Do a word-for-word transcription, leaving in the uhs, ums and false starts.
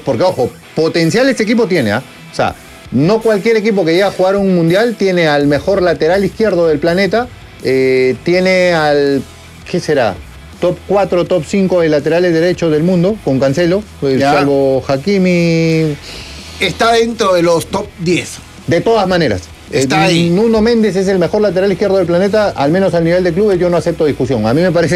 porque ojo, potencial este equipo tiene, ¿ah? ¿eh? O sea, no cualquier equipo que llegue a jugar un mundial tiene al mejor lateral izquierdo del planeta, eh, tiene al, ¿qué será? Top cuatro, top cinco de laterales derechos del mundo, con Cancelo, pues, salvo Hakimi. Está dentro de los top diez. De todas maneras. Está eh, ahí. Nuno Méndez es el mejor lateral izquierdo del planeta, al menos al nivel de clubes yo no acepto discusión. A mí me parece